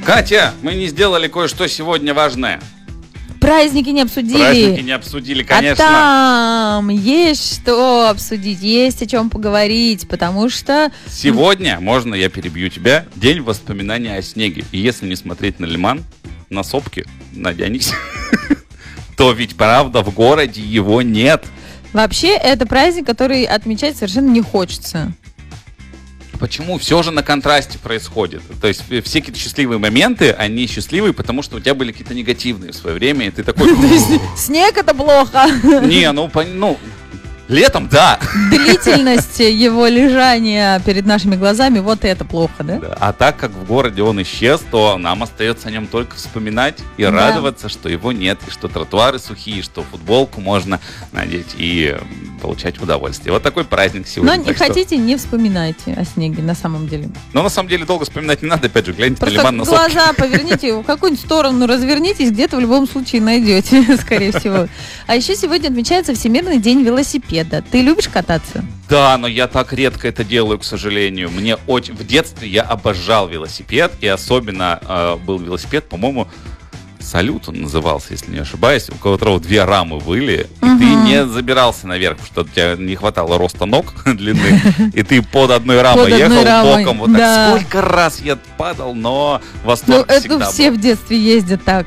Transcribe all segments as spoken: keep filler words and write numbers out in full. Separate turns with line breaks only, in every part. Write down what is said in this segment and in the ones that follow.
Катя, мы не сделали кое-что сегодня важное.
Праздники не обсудили.
Праздники не обсудили, конечно.
А там есть что обсудить, есть о чем поговорить, потому что...
Сегодня, можно я перебью тебя, день воспоминания о снеге. И если не смотреть на лиман, на сопки, на Дионисе, то ведь правда в городе его нет.
Вообще, это праздник, который отмечать совершенно не хочется.
Почему? Все же на контрасте происходит. То есть все какие-то счастливые моменты, они счастливые, потому что у тебя были какие-то негативные в свое время, и ты такой...
Снег — это плохо.
Не, ну, ну, летом, да.
Длительность его лежания перед нашими глазами, вот это плохо, да?
Да. А так как в городе он исчез, то нам остается о нем только вспоминать и да. радоваться, что его нет, и что тротуары сухие, что футболку можно надеть и получать удовольствие. Вот такой праздник сегодня.
Но не хотите, что... не вспоминайте о снеге на самом деле.
Но на самом деле долго вспоминать не надо, опять же, гляньте
просто
на лиман, на сопки.
Глаза поверните в какую-нибудь сторону, развернитесь, где-то в любом случае найдете, скорее всего. А еще сегодня отмечается Всемирный день велосипеда. Ты любишь кататься?
Да, но я так редко это делаю, к сожалению. Мне очень... В детстве я обожал велосипед, и особенно э, был велосипед, по-моему, Салют он назывался, если не ошибаюсь, у которого две рамы были, и угу. ты не забирался наверх, потому что у тебя не хватало роста ног длины, и ты под одной рамой под ехал рамой. Боком. Вот да. так. Сколько раз я падал, но восторг ну, всегда был.
Это все в детстве ездят так.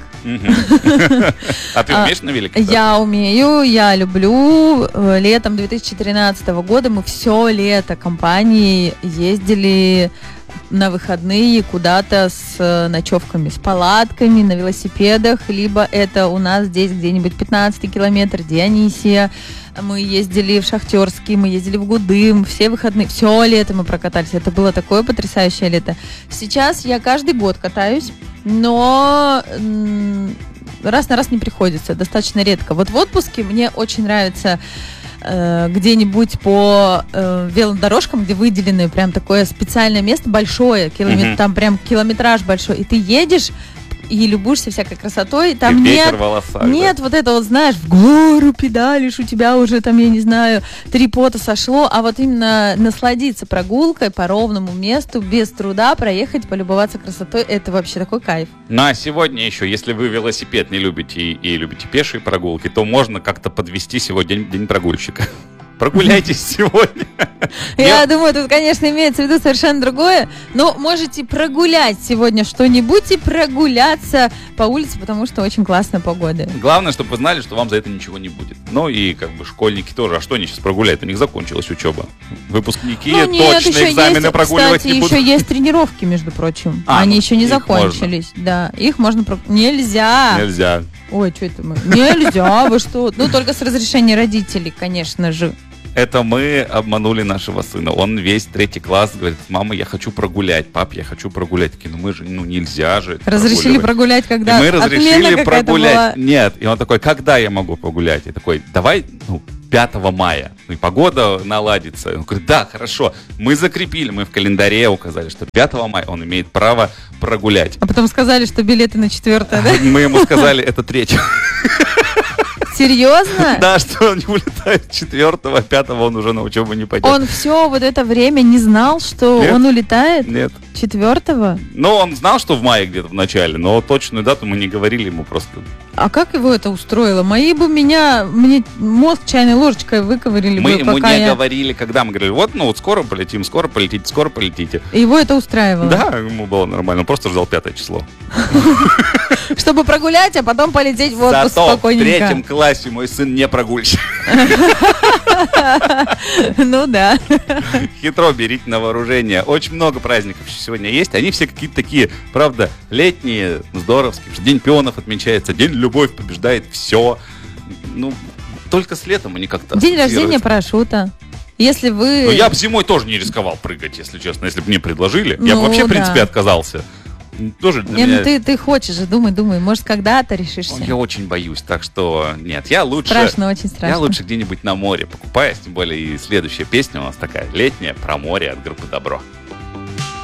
А ты умеешь на велике?
Я умею, я люблю. Летом две тысячи тринадцатого года мы все лето компанией ездили на выходные куда-то с ночевками, с палатками, на велосипедах, либо это у нас здесь где-нибудь пятнадцатый километр, Дионисия. Мы ездили в Шахтерский, мы ездили в Гудым, все выходные, все лето мы прокатались. Это было такое потрясающее лето. Сейчас я каждый год катаюсь, но раз на раз не приходится, достаточно редко. Вот в отпуске мне очень нравится где-нибудь по э, велодорожкам, где выделено прям такое специальное место большое, километр, mm-hmm. там прям километраж большой, и ты едешь и любуешься всякой красотой, там и нет, волосах, нет да. вот это вот, знаешь, в гору педалишь, у тебя уже там, я не знаю, три пота сошло, а вот именно насладиться прогулкой по ровному месту, без труда проехать, полюбоваться красотой, это вообще такой кайф.
Ну а сегодня еще, если вы велосипед не любите и, и любите пешие прогулки, то можно как-то подвести сегодня день, день прогульщика. Прогуляйтесь сегодня.
Я думаю, тут, конечно, имеется в виду совершенно другое. Но можете прогулять сегодня что-нибудь и прогуляться по улице, потому что очень классная погода.
Главное, чтобы вы знали, что вам за это ничего не будет. Ну и как бы школьники тоже. А что они сейчас прогуляют? У них закончилась учеба. Выпускники ну, нет, точно экзамены есть, прогуливать
кстати,
не будут.
Еще есть тренировки, между прочим.
А,
они
ну,
еще не закончились. Можно. Да, их можно... Про... Нельзя.
Нельзя.
Ой, что это мы? Нельзя, вы что? Ну, только с разрешения родителей, конечно же.
Это мы обманули нашего сына. Он весь третий класс говорит: мама, я хочу прогулять. Пап, я хочу прогулять. Такие, ну мы же, ну нельзя же.
Разрешили прогулять, когда?
И мы разрешили прогулять. Нет. И он такой: когда я могу погулять? И такой: давай, ну, пятого мая. Ну и погода наладится. Он говорит: да, хорошо. Мы закрепили, мы в календаре указали, что пятого мая он имеет право прогулять.
А потом сказали, что билеты на четвертое, да?
Мы ему сказали, это третье.
Серьезно?
Да, что он не улетает четвертого, пятого он уже на учебу не пойдет.
Он все вот это время не знал, что Нет. он улетает?
Нет.
Четвертого?
Ну, он знал, что в мае где-то в начале, но точную дату мы не говорили ему просто.
А как его это устроило? Мои бы меня, мне мозг чайной ложечкой выковырили
мы
бы, пока
Мы ему не
я...
говорили, когда мы говорили: вот, ну вот скоро полетим, скоро полетите, скоро полетите.
И его это устраивало?
Да, ему было нормально, он просто ждал пятое число.
Чтобы прогулять, а потом полететь в отпуск спокойненько.
Зато в третьем классе мой сын не прогульщик.
Ну да.
Хитро берите на вооружение. Очень много праздников сегодня есть. Они все какие-то такие, правда, летние, здоровские. День пионов отмечается, день любовь побеждает все. Ну, только с летом они как-то
День рождения парашюта. Если вы...
Ну, я бы зимой тоже не рисковал прыгать, если честно. Если бы мне предложили,
ну,
я бы вообще,
да.
в принципе, отказался. Тоже для
не,
меня...
ну ты, ты хочешь же, думай, думай, может, когда-то решишься.
Я очень боюсь, так что нет, я лучше...
Страшно, очень страшно.
Я лучше где-нибудь на море покупаюсь, тем более и следующая песня у нас такая летняя, про море от группы «Добро».